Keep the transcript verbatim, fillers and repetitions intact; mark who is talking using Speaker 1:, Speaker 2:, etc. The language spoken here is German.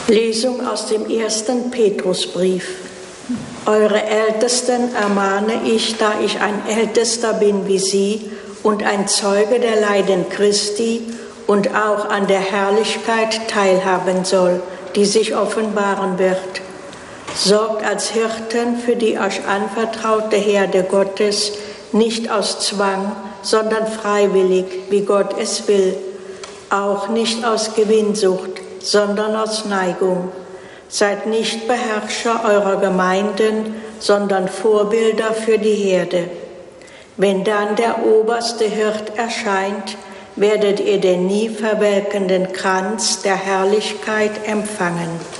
Speaker 1: Lesung aus dem ersten Petrusbrief. Eure Ältesten ermahne ich, da ich ein Ältester bin wie sie und ein Zeuge der Leiden Christi und auch an der Herrlichkeit teilhaben soll, die sich offenbaren wird. Sorgt als Hirten für die euch anvertraute Herde Gottes, nicht aus Zwang, sondern freiwillig, wie Gott es will, auch nicht aus Gewinnsucht, sondern aus Neigung. Seid nicht Beherrscher eurer Gemeinden, sondern Vorbilder für die Herde. Wenn dann der oberste Hirt erscheint, werdet ihr den nie verwelkenden Kranz der Herrlichkeit empfangen.